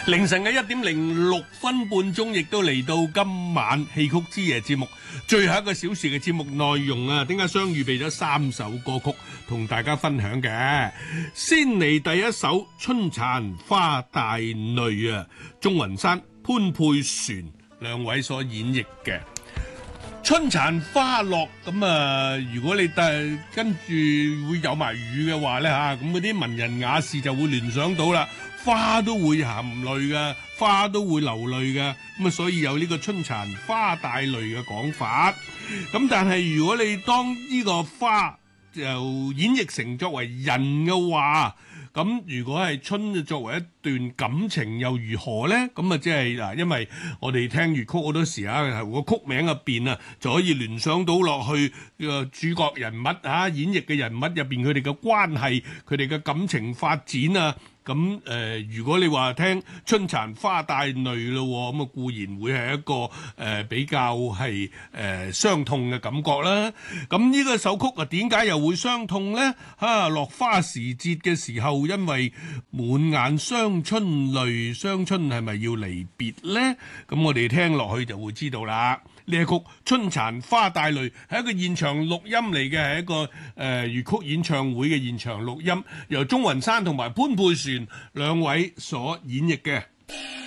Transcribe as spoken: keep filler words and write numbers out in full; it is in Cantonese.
凌晨嘅一點零六分半鐘，亦都嚟到今晚戲曲之夜節目最後一個小時嘅節目內容啊！點解雙預備咗三首歌曲同大家分享嘅？先嚟第一首《春殘花帶淚》啊，鍾雲山、潘佩璇兩位所演繹嘅。春殘花落咁啊！如果你誒跟住會有埋雨嘅話咧嚇，咁嗰啲文人雅士就會聯想到啦，花都會含淚嘅，花都會流淚嘅，咁啊所以有呢個春殘花帶淚嘅講法。咁但係如果你當呢個花就演繹成作為人嘅話，咁如果係春作為一段感情又如何呢？咁啊，即係嗱，因為我哋聽粵曲好多時啊，個曲名入邊啊，就可以聯想到落去個主角人物啊，演繹嘅人物入邊佢哋嘅關係，佢哋嘅感情發展啊。咁誒、呃，如果你話聽春殘花帶淚咯，咁啊固然會係一個誒、呃、比較係誒傷痛嘅感覺啦。咁呢個首曲啊，點解又會傷痛呢？嚇、啊，落花時節嘅時候，因為滿眼傷春淚，傷春係咪要離別呢？咁我哋聽落去就會知道啦。呢一曲《春殘花帶淚》係一個現場錄音嚟嘅，係一個誒、呃、粵曲演唱會嘅現場錄音，由鍾雲山同埋潘佩璇兩位所演繹嘅。